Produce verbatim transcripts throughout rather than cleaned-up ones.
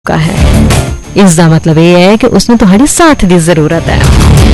का है। इसका मतलब ये है कि उसमें तुहाड़ी साथ की जरूरत है।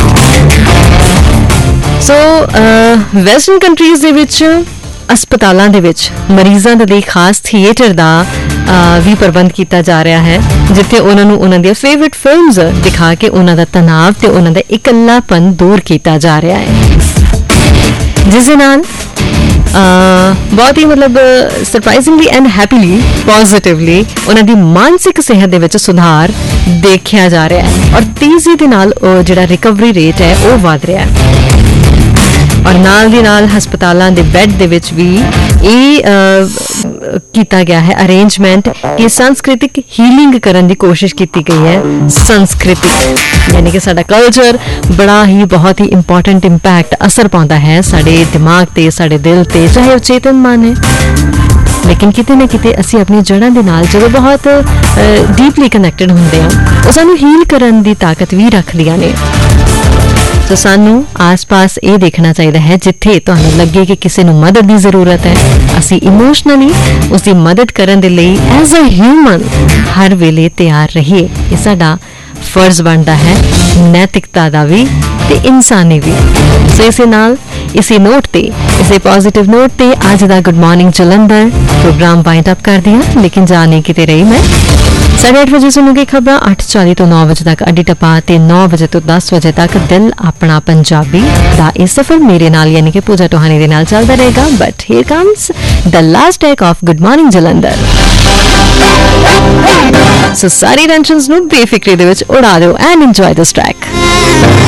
सो वैसटर्न कंट्रीज दे विच अस्पतालों के मरीजों के लिए खास थिएटर का भी प्रबंध किया जा रहा है, जिथे उन्होंने उन्होंने फेवरेट फिल्म्स दिखा के उन्होंने तनाव ते उन्होंने इकल्लापन दूर किया जा रहा है, जिस नाल बहुत ही मतलब सरप्राइजिंगली एंड हैप्पीली पॉजिटिवली उन्होंने मानसिक सेहत दे विच सुधार देखा जा रहा है और तेजी दे नाल जिहड़ा रिकवरी रेट है वो वध रहा है। और नाल दी नाल हस्पतालों के बैड दे विच भी ये किया गया है अरेंजमेंट कि सांस्कृतिक हीलिंग करने की कोशिश की गई है। सांस्कृतिक यानी कि साडा कल्चर बड़ा ही बहुत ही इंपॉर्टेंट इंपैक्ट असर पाता है साडे दिमाग ते साडे दिल ते, चाहे वो चेतन मन है, लेकिन किते ना किते असी अपनी जड़ां दे नाल जदों बहुत डीपली कनैक्टेड हुंदे हां वो सानू हील करन दी ताकत भी रखदियां ने। तो सानू आस पास ये देखना चाहिए है जिथे तुहानू लगे कि किसी नू मदद की जरूरत है, असी इमोशनली उसकी मदद करने के लिए एज अ ह्यूमन हर वेले तैयार रहिए। ये साडा फर्ज बनता है, नैतिकता का भी ते इंसानी भी। सो इसे नाल इसी नोट ते इसे पॉजिटिव नोट ते आज दा good morning Jalandhar programme wind up कर दिया, लेकिन जाने किते रही मैं साढ़े आठ बजे सुनोगे खबर, आठ चाली तो नौ बजे तक अड्डी टपा ते नौ बजे तो दस बजे तक दिल अपना पंजाबी दा इस सफर मेरे नाल यानी कि पूजा टोहानी दे नाल चलता रहेगा। But here comes the last take off good morning Jalandhar. सो सारी टेंशन्स नू बेफिक्री दे विच उड़ा दो एंड एंजॉय दिस ट्रैक।